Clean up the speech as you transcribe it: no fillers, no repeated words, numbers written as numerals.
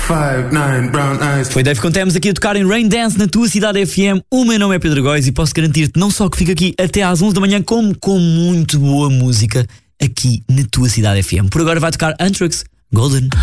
5'9" brown eyes. Foi Dave Contemos aqui a tocar em Rain Dance na tua cidade FM. O meu nome é Pedro Góis e posso garantir-te não só que fico aqui até às 11 da manhã, como com muito boa música aqui na tua cidade FM. Por agora vai tocar Anthrax, Golden.